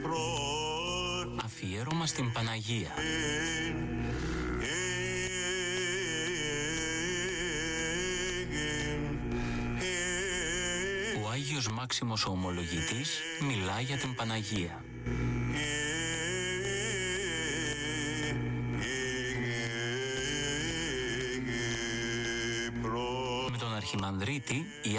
Αφιέρωμα στην Παναγία. Ο Άγιος Μάξιμος ο Ομολογητής μιλά για την Παναγία. Με τον Αρχιμανδρίτη, η